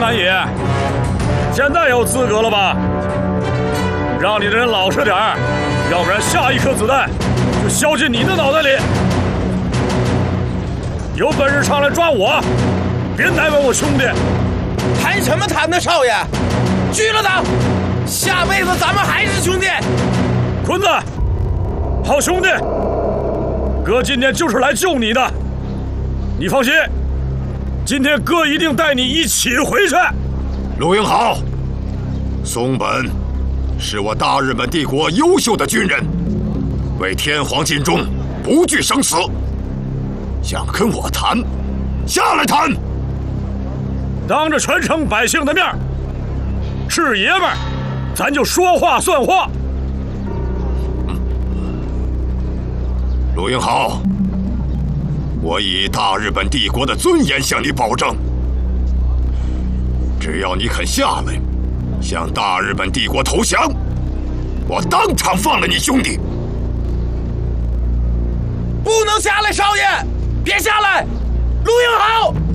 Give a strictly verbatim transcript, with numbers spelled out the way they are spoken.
三爷，现在有资格了吧？让你的人老实点儿，要不然下一颗子弹就削进你的脑袋里。有本事上来抓我，别难为我兄弟！ 谈什么谈呢，少爷？拘了他！下辈子咱们还是兄弟。 坤子，好兄弟，哥今天就是来救你的，你放心，今天哥一定带你一起回去。 陆英豪，松本是我大日本帝国优秀的军人，为天皇尽忠，不惧生死。想跟我谈，下来谈。 当着全城百姓的面，是爷们儿，咱就说话算话。 陆英豪，我以大日本帝国的尊严向你保证，只要你肯下来，向大日本帝国投降，我当场放了你兄弟。 不能下来，少爷，别下来！陆英豪。